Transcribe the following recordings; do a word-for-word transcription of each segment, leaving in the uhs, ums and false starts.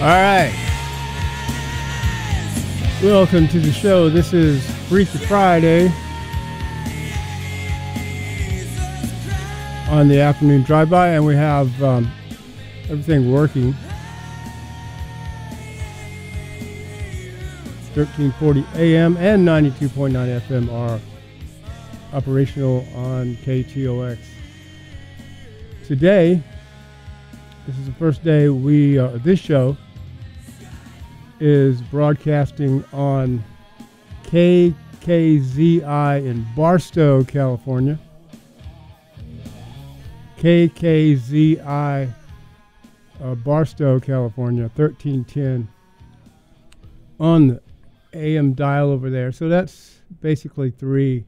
All right. Welcome to the show. This is Freaky Friday on the afternoon drive-by, and we have um, everything working. thirteen forty A M and ninety-two point nine F M are operational on K T O X. Today, this is the first day we, uh, this show is broadcasting on K K Z I in Barstow, California. K K Z I, uh, Barstow, California, thirteen ten on the A M dial over there. So that's basically three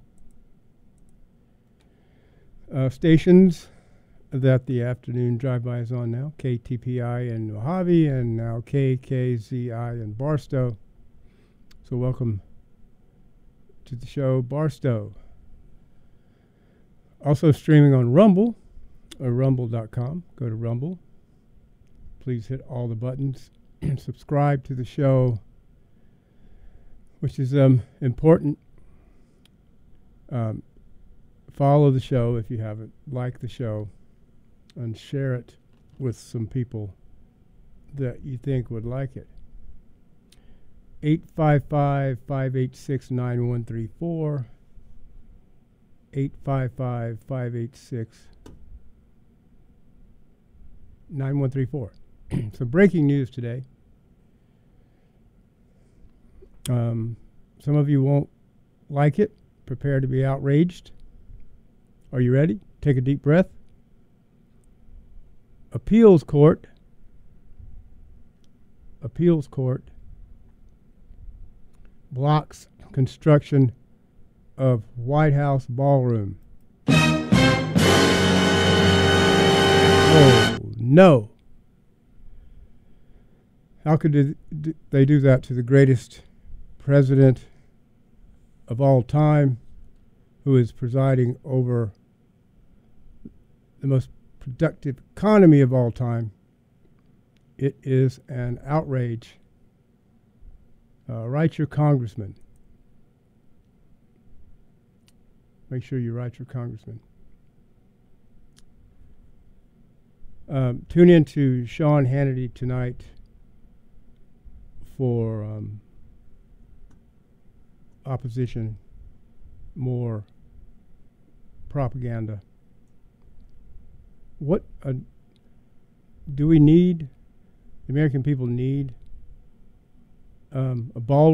uh, stations that the afternoon drive-by is on now. K T P I in Mojave and now K K Z I in Barstow. So welcome to the show, Barstow. Also streaming on Rumble, or rumble dot com. Go to Rumble. Please hit all the buttons and subscribe to the show, which is um, important. Um, follow the show if you haven't. Like the show. And share it with some people that you think would like it. eight five five, five eight six, nine one three four. eight five five, five eight six, nine one three four. So breaking news today. Um, some of you won't like it. Prepare to be outraged. Are you ready? Take a deep breath. Appeals court, appeals court blocks construction of White House ballroom. Oh, no. How could they do that to the greatest president of all time, who is presiding over the most productive economy of all time? It is an outrage. Uh, write your congressman. Make sure you write your congressman. Um, tune in to Sean Hannity tonight for um, opposition, more propaganda. What uh, do we need? The American people need um, a ball